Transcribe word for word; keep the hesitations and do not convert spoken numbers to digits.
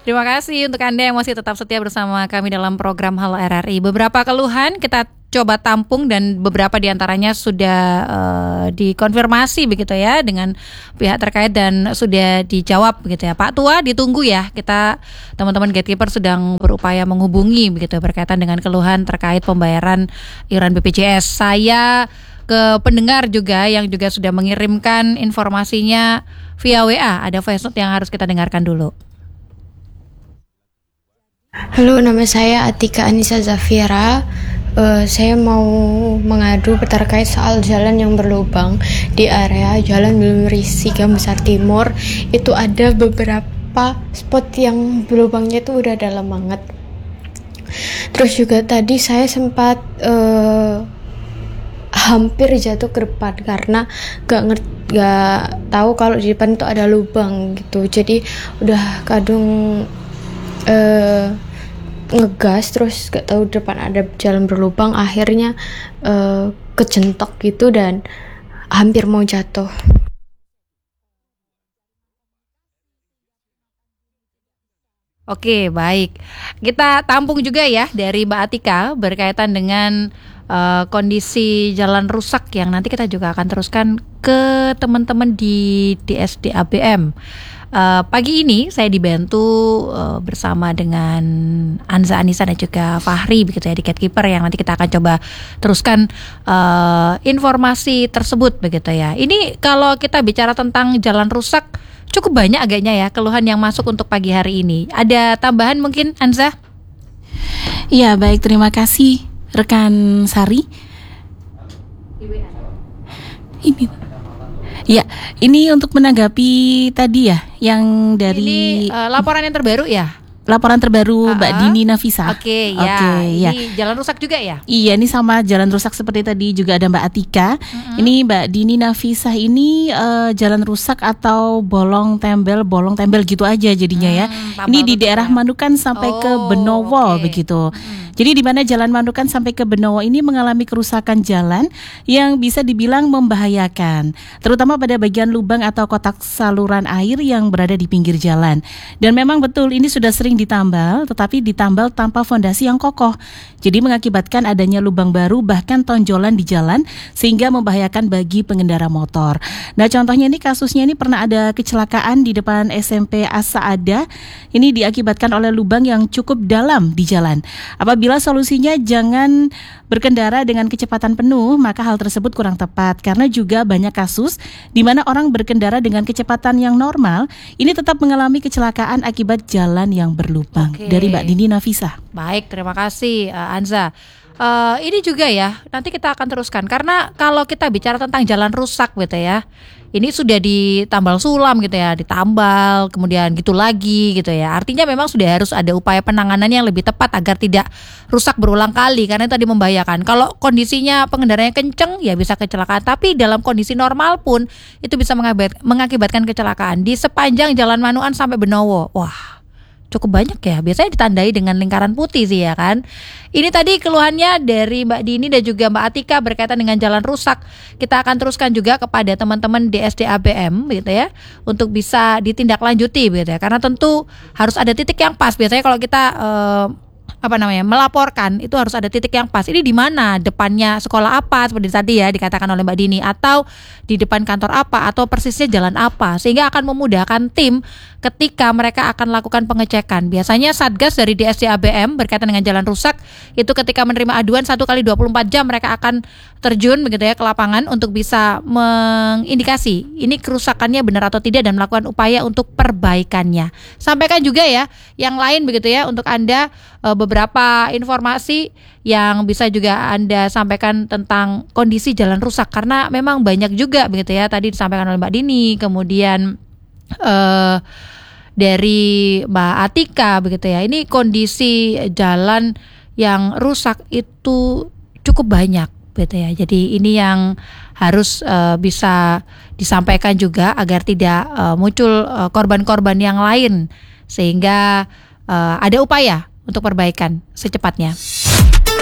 Terima kasih untuk Anda yang masih tetap setia bersama kami dalam program Halo R R I. Beberapa keluhan kita coba tampung dan beberapa diantaranya sudah uh, dikonfirmasi begitu ya dengan pihak terkait dan sudah dijawab begitu ya. Pak Tua ditunggu ya, kita teman-teman Gatekeeper sedang berupaya menghubungi begitu berkaitan dengan keluhan terkait pembayaran iuran B P J S. Saya ke pendengar juga yang juga sudah mengirimkan informasinya via W A, ada voice note yang harus kita dengarkan dulu. Halo, nama saya Atika Anissa Zafira. Uh, saya mau mengadu terkait soal jalan yang berlubang di area Jalan Belmerisi Gang Besar Timur. Itu ada beberapa spot yang berlubangnya itu udah dalam banget. Terus juga tadi saya sempat uh, hampir jatuh ke depan karena gak ngerti, gak tahu kalau di depan itu ada lubang gitu. Jadi udah kadung uh, ngegas terus gak tahu depan ada jalan berlubang, akhirnya uh, kecentok gitu dan hampir mau jatuh. Oke, baik. Kita tampung juga ya dari Mbak Atika berkaitan dengan uh, kondisi jalan rusak yang nanti kita juga akan teruskan ke teman-teman di D S D A B M. Uh, pagi ini saya dibantu uh, bersama dengan Anza Anissa dan juga Fahri begitu ya di Gatekeeper yang nanti kita akan coba teruskan uh, informasi tersebut begitu ya. Ini kalau kita bicara tentang jalan rusak cukup banyak agaknya ya keluhan yang masuk untuk pagi hari ini. Ada tambahan mungkin Anza? Iya, baik, terima kasih rekan Sari. Ini ya, ini untuk menanggapi tadi ya yang dari ini uh, laporan yang terbaru ya. Laporan terbaru uh-huh. Mbak Dini Nafisa. Oke, okay, ya. Okay, ini ya. Jalan rusak juga ya? Iya, ini sama jalan rusak seperti tadi juga ada Mbak Atika. Uh-huh. Ini Mbak Dini Nafisa ini uh, jalan rusak atau bolong tembel, bolong tembel gitu aja jadinya hmm, ya. Ini di daerah ya? Manukan sampai oh, ke Benowo okay. begitu. Hmm. Jadi di mana Jalan Manukan sampai ke Benowo ini mengalami kerusakan jalan yang bisa dibilang membahayakan, terutama pada bagian lubang atau kotak saluran air yang berada di pinggir jalan. Dan memang betul ini sudah sering ditambal, tetapi ditambal tanpa fondasi yang kokoh. Jadi mengakibatkan adanya lubang baru bahkan tonjolan di jalan sehingga membahayakan bagi pengendara motor. Nah, contohnya ini kasusnya ini pernah ada kecelakaan di depan S M P As-Saada. Ini diakibatkan oleh lubang yang cukup dalam di jalan. Apabila solusinya jangan berkendara dengan kecepatan penuh, maka hal tersebut kurang tepat karena juga banyak kasus di mana orang berkendara dengan kecepatan yang normal ini tetap mengalami kecelakaan akibat jalan yang berlubang. Oke. Dari Mbak Dini Nafisa. Baik, terima kasih uh, Anza. Uh, ini juga ya, nanti kita akan teruskan karena kalau kita bicara tentang jalan rusak gitu ya, ini sudah ditambal sulam gitu ya, ditambal kemudian gitu lagi gitu ya. Artinya memang sudah harus ada upaya penanganan yang lebih tepat agar tidak rusak berulang kali karena tadi membahayakan. Kalau kondisinya pengendaranya kenceng ya bisa kecelakaan, tapi dalam kondisi normal pun itu bisa mengakibatkan kecelakaan di sepanjang Jalan Manukan sampai Benowo. Wah, cukup banyak ya, biasanya ditandai dengan lingkaran putih sih ya kan. Ini tadi keluhannya dari Mbak Dini dan juga Mbak Atika berkaitan dengan jalan rusak. Kita akan teruskan juga kepada teman-teman D S D A B M gitu ya, untuk bisa ditindaklanjuti gitu ya. Karena tentu harus ada titik yang pas. Biasanya kalau kita eh, apa namanya melaporkan itu harus ada titik yang pas. Ini di mana, depannya sekolah apa seperti tadi ya dikatakan oleh Mbak Dini, atau di depan kantor apa, atau persisnya jalan apa, sehingga akan memudahkan tim ketika mereka akan lakukan pengecekan. Biasanya Satgas dari D S D A B M berkaitan dengan jalan rusak itu ketika menerima aduan satu kali dua puluh empat jam mereka akan terjun begitu ya ke lapangan untuk bisa mengindikasi ini kerusakannya benar atau tidak dan melakukan upaya untuk perbaikannya. Sampaikan juga ya yang lain begitu ya untuk Anda beberapa informasi yang bisa juga Anda sampaikan tentang kondisi jalan rusak karena memang banyak juga begitu ya, tadi disampaikan oleh Mbak Dini, kemudian Uh, dari Mbak Atika begitu ya. Ini kondisi jalan yang rusak itu cukup banyak gitu ya. Jadi ini yang harus uh, bisa disampaikan juga agar tidak uh, muncul uh, korban-korban yang lain sehingga uh, ada upaya untuk perbaikan secepatnya.